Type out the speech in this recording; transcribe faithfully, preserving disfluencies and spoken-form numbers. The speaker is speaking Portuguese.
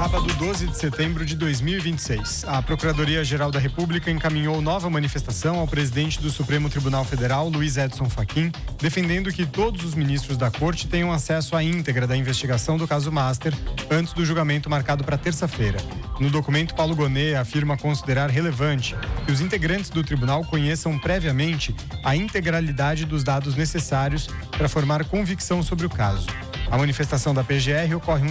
sábado, doze de setembro de dois mil e vinte e seis. A Procuradoria-Geral da República encaminhou nova manifestação ao presidente do Supremo Tribunal Federal, Luiz Edson Fachin, defendendo que todos os ministros da Corte tenham acesso à íntegra da investigação do caso Master antes do julgamento marcado para terça-feira. No documento, Paulo Gonet afirma considerar relevante que os integrantes do tribunal conheçam previamente a integralidade dos dados necessários para formar convicção sobre o caso. A manifestação da P G R ocorre um